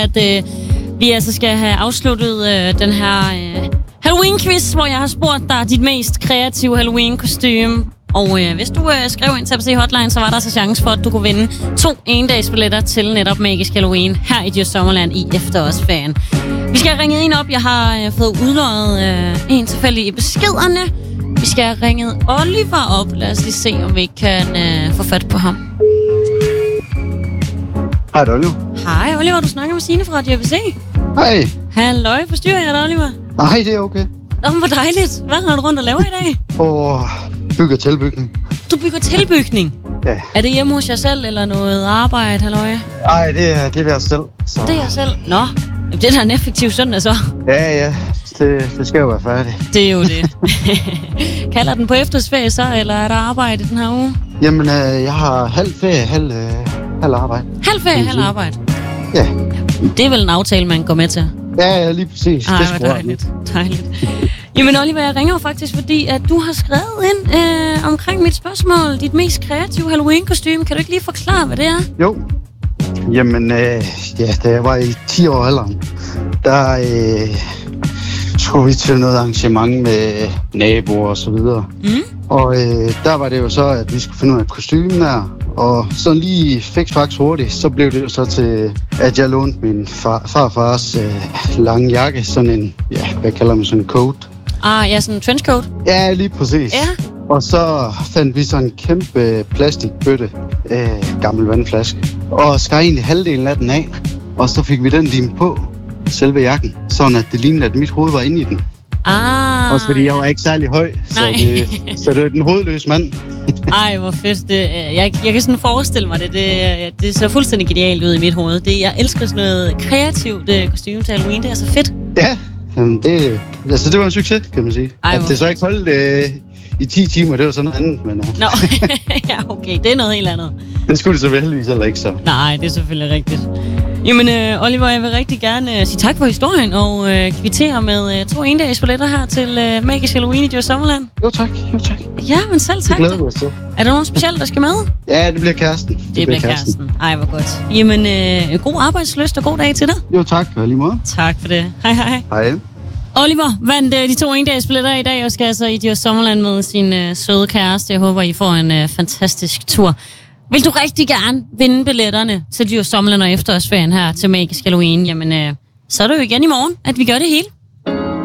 at vi altså skal have afsluttet den her Halloween-quiz, hvor jeg har spurgt dig dit mest kreative Halloween-kostume. Og hvis du skrev ind til ABC Hotline, så var der så chance for, at du kunne vinde 2 endagsbilletter til netop Magisk Halloween her i Djurs Sommerland i efterårsferien. Vi skal have ringet en op. Jeg har fået udløjet en tilfældig i beskederne. Vi skal have ringet Oliver op. Lad os lige se, om vi kan få fat på ham. Hej, Oliver. Hej, Oliver. Du snakker med Signe fra DBC. Hej. Halløj, forstyrrer jeg dig, Oliver? Nej, det er okay. Nå, hvor dejligt. Hvad har du rundt og laver i dag? Bygger tilbygning. Du bygger tilbygning? Ja. Er det hjemme hos jer selv, eller noget arbejde, halløj? Nej, det er jeg selv. Så. Det er jeg selv? Nå, det er da en effektiv søndag så. Ja. Det skal jo være færdigt. Det er jo det. Kalder den på efterårsferie så, eller er der arbejde den her uge? Jamen, jeg har halv ferie, halv arbejde. Halv ferie, halv arbejde? Ja. Det er vel en aftale, man går med til? Ja, lige præcis. Ej, det er dejligt. Jamen Oliver, jeg ringer jo faktisk, fordi at du har skrevet ind omkring mit spørgsmål, dit mest kreative Halloween-kostume. Kan du ikke lige forklare, hvad det er? Jo. Jamen, da jeg var i 10 år alderen, der skulle vi til noget arrangement med naboer og så videre. Og der var det jo så, at vi skulle finde ud af et kostume der. Og så lige fiks hurtigt, så blev det jo så til, at jeg lånte min farfars lange jakke. Sådan en, hvad kalder man, sådan en coat. Ja, sådan en trenchcoat? Ja, lige præcis. Ja. Og så fandt vi sådan en kæmpe plastikbøtte, gammel vandflaske. Og skar egentlig halvdelen af den af. Og så fik vi den limet på, selve jakken. Sådan at det lignede, at mit hoved var inde i den. Også fordi jeg var ikke særlig høj, så det er den hovedløse mand. Ej, hvor fedt. Jeg kan sådan forestille mig det. Det ser fuldstændig genialt ud i mit hoved. Jeg elsker sådan noget kreativt kostume til Halloween. Det er så fedt. Ja, det var en succes, kan man sige. Ej, at det så ikke holdt i 10 timer, det var sådan noget andet. Men, Nå, ja, okay. Det er noget helt andet. Det skulle det så heldigvis heller ikke så. Nej, det er selvfølgelig rigtigt. Jamen, Oliver, jeg vil rigtig gerne sige tak for historien og kvittere med 2 endagsbilletter her til Magisk Halloween i Djurs Sommerland. Jo tak. Ja, men selv tak. Det glæder mig til. Er der nogen specielt, der skal med? Ja, det bliver kæresten. Det bliver kæresten. Ej, hvor godt. Jamen, god arbejdslyst og god dag til dig. Jo tak, og lige måde. Tak for det. Hej. Hej. Oliver vandt de 2 endagsbilletter i dag og skal altså i Djurs Sommerland med sin søde kæreste. Jeg håber, I får en fantastisk tur. Vil du rigtig gerne vinde billetterne til Djurs Sommerland og efterårsferien her til Magisk Halloween, jamen så er det jo igen i morgen, at vi gør det hele.